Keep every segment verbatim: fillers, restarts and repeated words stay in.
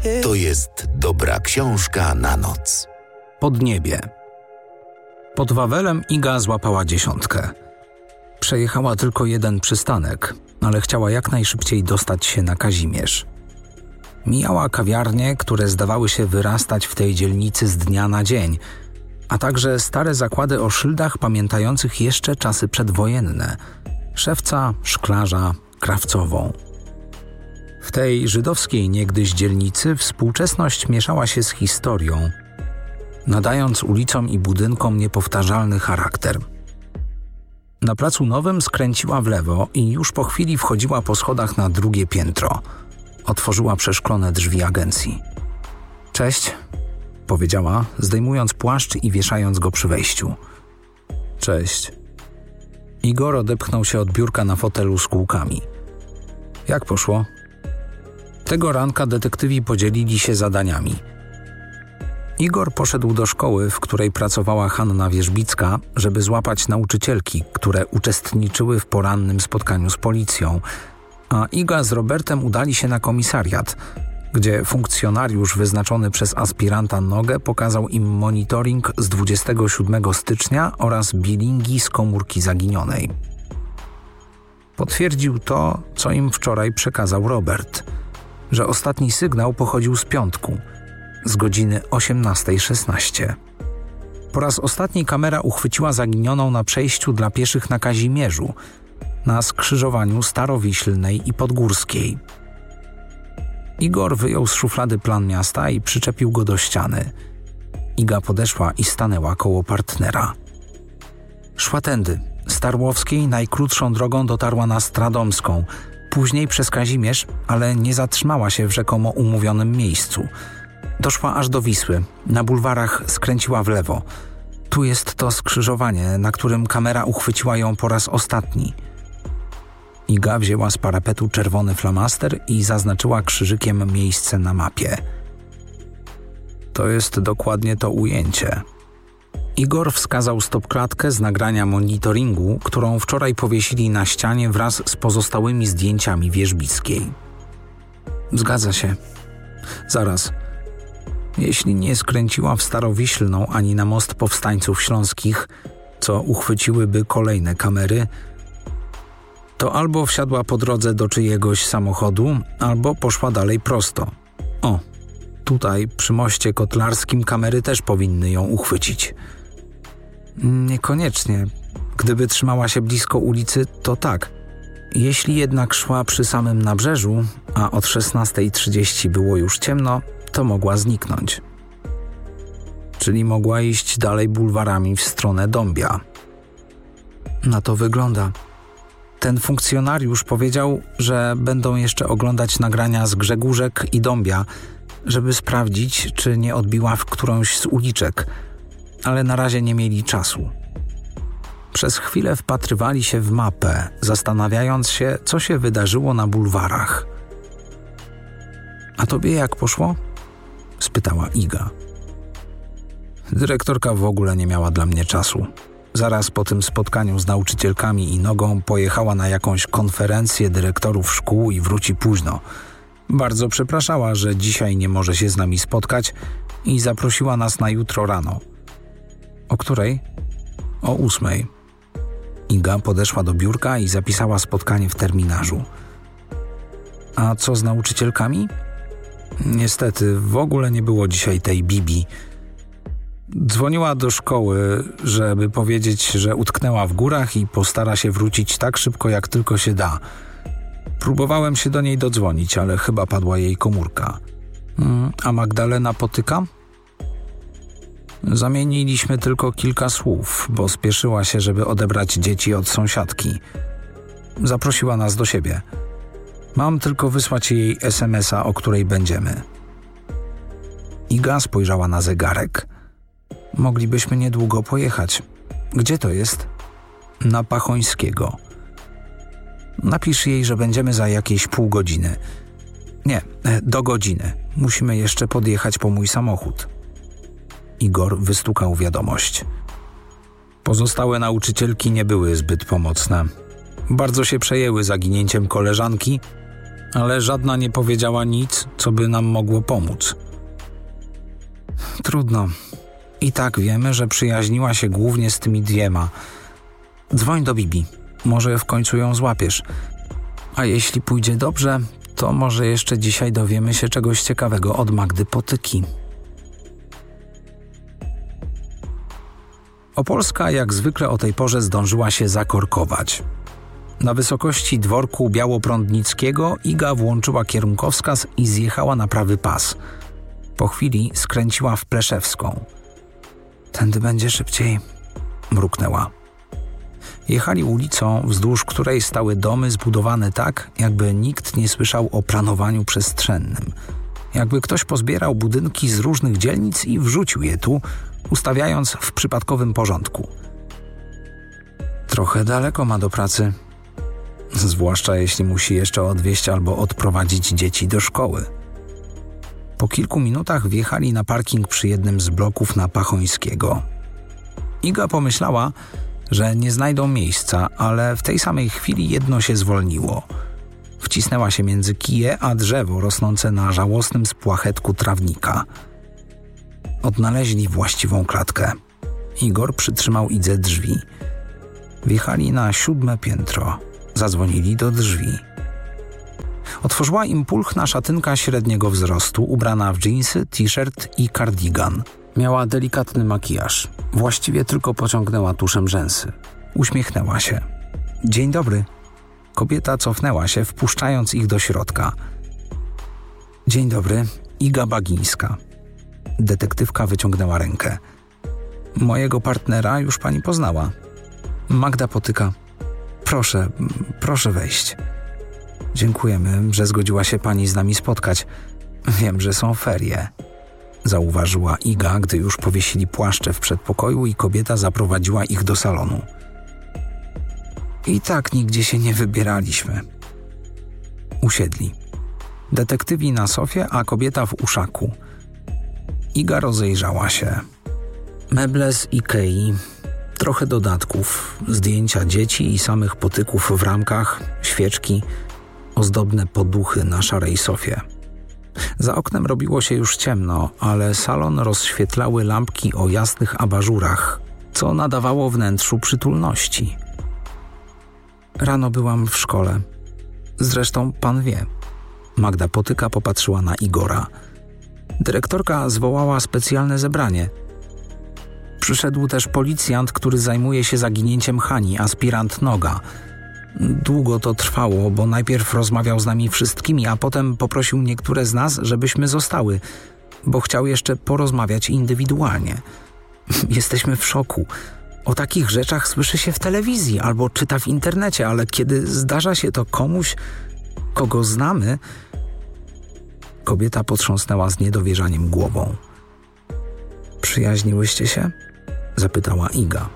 To jest dobra książka na noc. Podniebie. Pod Wawelem Iga złapała dziesiątkę. Przejechała tylko jeden przystanek, ale chciała jak najszybciej dostać się na Kazimierz. Mijała kawiarnie, które zdawały się wyrastać w tej dzielnicy z dnia na dzień, a także stare zakłady o szyldach pamiętających jeszcze czasy przedwojenne. Szewca, szklarza, krawcową. W tej żydowskiej niegdyś dzielnicy współczesność mieszała się z historią, nadając ulicom i budynkom niepowtarzalny charakter. Na Placu Nowym skręciła w lewo i już po chwili wchodziła po schodach na drugie piętro. Otworzyła przeszklone drzwi agencji. „Cześć”, powiedziała, zdejmując płaszcz i wieszając go przy wejściu. „Cześć”. Igor odepchnął się od biurka na fotelu z kółkami. „Jak poszło?” Tego ranka detektywi podzielili się zadaniami. Igor poszedł do szkoły, w której pracowała Hanna Wierzbicka, żeby złapać nauczycielki, które uczestniczyły w porannym spotkaniu z policją, a Iga z Robertem udali się na komisariat, gdzie funkcjonariusz wyznaczony przez aspiranta Nogę pokazał im monitoring z dwudziestego siódmego stycznia oraz bilingi z komórki zaginionej. Potwierdził to, co im wczoraj przekazał Robert, że ostatni sygnał pochodził z piątku, z godziny osiemnastej szesnaście. Po raz ostatni kamera uchwyciła zaginioną na przejściu dla pieszych na Kazimierzu, na skrzyżowaniu Starowiślnej i Podgórskiej. Igor wyjął z szuflady plan miasta i przyczepił go do ściany. Iga podeszła i stanęła koło partnera. Szła tędy. Z Tarłowskiej najkrótszą drogą dotarła na Stradomską, później przez Kazimierz, ale nie zatrzymała się w rzekomo umówionym miejscu. Doszła aż do Wisły. Na bulwarach skręciła w lewo. Tu jest to skrzyżowanie, na którym kamera uchwyciła ją po raz ostatni. Iga wzięła z parapetu czerwony flamaster i zaznaczyła krzyżykiem miejsce na mapie. To jest dokładnie to ujęcie. Igor wskazał stopklatkę z nagrania monitoringu, którą wczoraj powiesili na ścianie wraz z pozostałymi zdjęciami Wierzbickiej. Zgadza się. Zaraz. Jeśli nie skręciła w Starowiślną ani na most Powstańców Śląskich, co uchwyciłyby kolejne kamery, to albo wsiadła po drodze do czyjegoś samochodu, albo poszła dalej prosto. O, tutaj przy moście Kotlarskim kamery też powinny ją uchwycić. Niekoniecznie. Gdyby trzymała się blisko ulicy, to tak. Jeśli jednak szła przy samym nabrzeżu, a od szesnastej trzydzieści było już ciemno, to mogła zniknąć. Czyli mogła iść dalej bulwarami w stronę Dąbia. Na to wygląda. Ten funkcjonariusz powiedział, że będą jeszcze oglądać nagrania z Grzegórzek i Dąbia, żeby sprawdzić, czy nie odbiła w którąś z uliczek, ale na razie nie mieli czasu. Przez chwilę wpatrywali się w mapę, zastanawiając się, co się wydarzyło na bulwarach. „A tobie jak poszło?” spytała Iga. Dyrektorka w ogóle nie miała dla mnie czasu. Zaraz po tym spotkaniu z nauczycielkami i Nogą pojechała na jakąś konferencję dyrektorów szkół i wróci późno. Bardzo przepraszała, że dzisiaj nie może się z nami spotkać i zaprosiła nas na jutro rano. O której? O ósmej. Iga podeszła do biurka i zapisała spotkanie w terminarzu. A co z nauczycielkami? Niestety, w ogóle nie było dzisiaj tej Bibi. Dzwoniła do szkoły, żeby powiedzieć, że utknęła w górach i postara się wrócić tak szybko, jak tylko się da. Próbowałem się do niej dodzwonić, ale chyba padła jej komórka. Hmm, a Magdalena Potyka? Zamieniliśmy tylko kilka słów, bo spieszyła się, żeby odebrać dzieci od sąsiadki. Zaprosiła nas do siebie. Mam tylko wysłać jej es em es a, o której będziemy. Iga spojrzała na zegarek. Moglibyśmy niedługo pojechać. Gdzie to jest? Na Pachońskiego. Napisz jej, że będziemy za jakieś pół godziny. Nie, do godziny. Musimy jeszcze podjechać po mój samochód. Igor wystukał wiadomość. Pozostałe nauczycielki nie były zbyt pomocne. Bardzo się przejęły zaginięciem koleżanki, ale żadna nie powiedziała nic, co by nam mogło pomóc. Trudno. I tak wiemy, że przyjaźniła się głównie z tymi dwiema. Dzwoń do Bibi. Może w końcu ją złapiesz. A jeśli pójdzie dobrze, to może jeszcze dzisiaj dowiemy się czegoś ciekawego od Magdy Potyki. Opolska jak zwykle o tej porze zdążyła się zakorkować. Na wysokości dworku Białoprądnickiego Iga włączyła kierunkowskaz i zjechała na prawy pas. Po chwili skręciła w Pleszewską. Tędy będzie szybciej, mruknęła. Jechali ulicą, wzdłuż której stały domy zbudowane tak, jakby nikt nie słyszał o planowaniu przestrzennym. Jakby ktoś pozbierał budynki z różnych dzielnic i wrzucił je tu, ustawiając w przypadkowym porządku. Trochę daleko ma do pracy, zwłaszcza jeśli musi jeszcze odwieźć albo odprowadzić dzieci do szkoły. Po kilku minutach wjechali na parking przy jednym z bloków na Pachońskiego. Iga pomyślała, że nie znajdą miejsca, ale w tej samej chwili jedno się zwolniło. Wcisnęła się między kije a drzewo rosnące na żałosnym spłachetku trawnika. Odnaleźli właściwą klatkę. Igor przytrzymał Idze drzwi. Wjechali na siódme piętro. Zadzwonili do drzwi. Otworzyła im pulchna szatynka średniego wzrostu, ubrana w dżinsy, t-shirt i kardigan. Miała delikatny makijaż. Właściwie tylko pociągnęła tuszem rzęsy. Uśmiechnęła się. Dzień dobry. Kobieta cofnęła się, wpuszczając ich do środka. Dzień dobry. Iga Bagińska. Detektywka wyciągnęła rękę. Mojego partnera już pani poznała. Magda Potyka. Proszę, proszę wejść. Dziękujemy, że zgodziła się pani z nami spotkać. Wiem, że są ferie. Zauważyła Iga, gdy już powiesili płaszcze w przedpokoju i kobieta zaprowadziła ich do salonu. I tak nigdzie się nie wybieraliśmy. Usiedli. Detektywi na sofie, a kobieta w uszaku. Iga rozejrzała się. Meble z Ikei, trochę dodatków, zdjęcia dzieci i samych Potyków w ramkach, świeczki, ozdobne poduchy na szarej sofie. Za oknem robiło się już ciemno, ale salon rozświetlały lampki o jasnych abażurach, co nadawało wnętrzu przytulności. Rano byłam w szkole. Zresztą pan wie. Magda Potyka popatrzyła na Igora. Dyrektorka zwołała specjalne zebranie. Przyszedł też policjant, który zajmuje się zaginięciem Hani, aspirant Noga. Długo to trwało, bo najpierw rozmawiał z nami wszystkimi, a potem poprosił niektóre z nas, żebyśmy zostały, bo chciał jeszcze porozmawiać indywidualnie. Jesteśmy w szoku. O takich rzeczach słyszy się w telewizji albo czyta w internecie, ale kiedy zdarza się to komuś, kogo znamy... Kobieta potrząsnęła z niedowierzaniem głową. Przyjaźniłyście się? Zapytała Iga.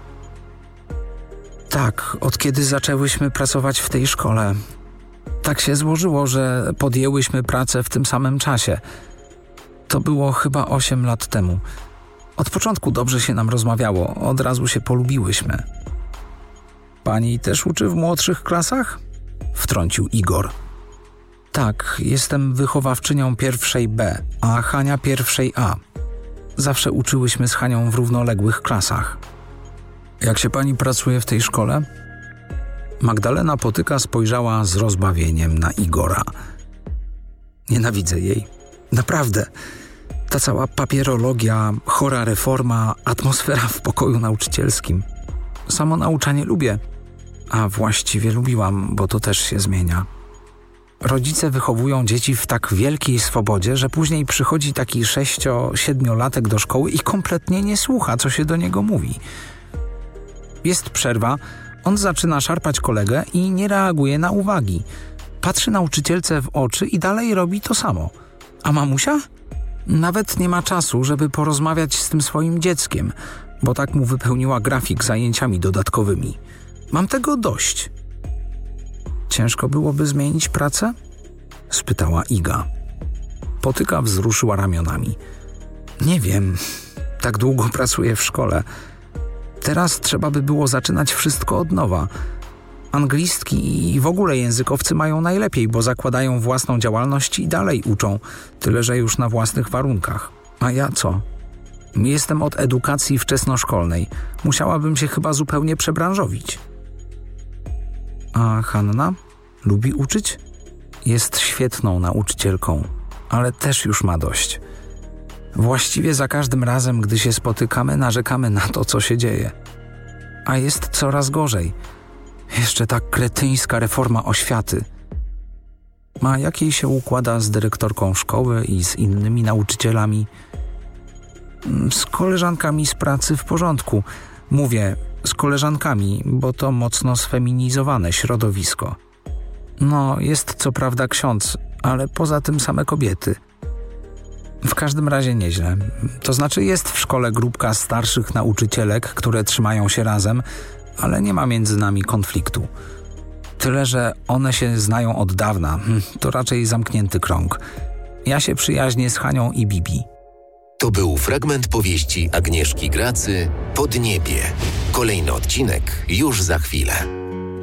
Tak, od kiedy zaczęłyśmy pracować w tej szkole. Tak się złożyło, że podjęłyśmy pracę w tym samym czasie. To było chyba osiem lat temu. Od początku dobrze się nam rozmawiało, od razu się polubiłyśmy. Pani też uczy w młodszych klasach? Wtrącił Igor. Tak, jestem wychowawczynią pierwszej B, a Hania pierwszej A. Zawsze uczyłyśmy z Hanią w równoległych klasach. Jak się pani pracuje w tej szkole? Magdalena Potyka spojrzała z rozbawieniem na Igora. Nienawidzę jej. Naprawdę. Ta cała papierologia, chora reforma, atmosfera w pokoju nauczycielskim. Samo nauczanie lubię, a właściwie lubiłam, bo to też się zmienia. Rodzice wychowują dzieci w tak wielkiej swobodzie, że później przychodzi taki sześcio-siedmiolatek do szkoły i kompletnie nie słucha, co się do niego mówi. Jest przerwa, on zaczyna szarpać kolegę i nie reaguje na uwagi. Patrzy nauczycielce w oczy i dalej robi to samo. A mamusia? Nawet nie ma czasu, żeby porozmawiać z tym swoim dzieckiem, bo tak mu wypełniła grafik zajęciami dodatkowymi. Mam tego dość. Ciężko byłoby zmienić pracę? Spytała Iga. Potyka wzruszyła ramionami. Nie wiem, tak długo pracuję w szkole. Teraz trzeba by było zaczynać wszystko od nowa. Anglistki i w ogóle językowcy mają najlepiej, bo zakładają własną działalność i dalej uczą, tyle że już na własnych warunkach. A ja co? Jestem od edukacji wczesnoszkolnej. Musiałabym się chyba zupełnie przebranżowić. A Hanna? Lubi uczyć? Jest świetną nauczycielką, ale też już ma dość. Właściwie za każdym razem, gdy się spotykamy, narzekamy na to, co się dzieje. A jest coraz gorzej. Jeszcze ta kretyńska reforma oświaty. A jak jej się układa z dyrektorką szkoły i z innymi nauczycielami? Z koleżankami z pracy w porządku. Mówię z koleżankami, bo to mocno sfeminizowane środowisko. No, jest co prawda ksiądz, ale poza tym same kobiety. W każdym razie nieźle. To znaczy jest w szkole grupka starszych nauczycielek, które trzymają się razem, ale nie ma między nami konfliktu. Tyle, że one się znają od dawna. To raczej zamknięty krąg. Ja się przyjaźnię z Hanią i Bibi. To był fragment powieści Agnieszki Gracy Podniebie. Kolejny odcinek już za chwilę.